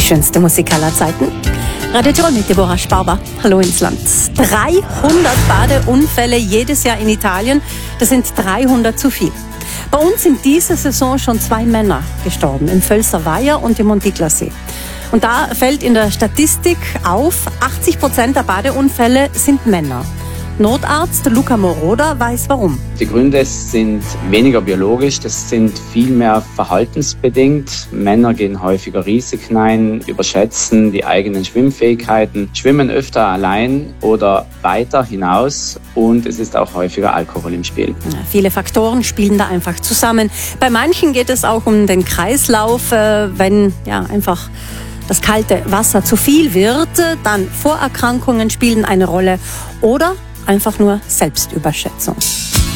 schönste Musik aller Zeiten. Radio Tirol mit Deborah Sparber. Hallo ins Land. 300 Badeunfälle jedes Jahr in Italien. Das sind 300 zu viel. Bei uns sind diese Saison schon 2 Männer gestorben, im Völser Weiher und im Montiglersee. Und da fällt in der Statistik auf, 80% der Badeunfälle sind Männer. Notarzt Luca Moroder weiß warum. Die Gründe sind weniger biologisch, das sind vielmehr verhaltensbedingt. Männer gehen häufiger Risiken ein, überschätzen die eigenen Schwimmfähigkeiten, schwimmen öfter allein oder weiter hinaus und es ist auch häufiger Alkohol im Spiel. Ja, viele Faktoren spielen da einfach zusammen. Bei manchen geht es auch um den Kreislauf, wenn einfach das kalte Wasser zu viel wird, dann Vorerkrankungen spielen eine Rolle oder einfach nur Selbstüberschätzung.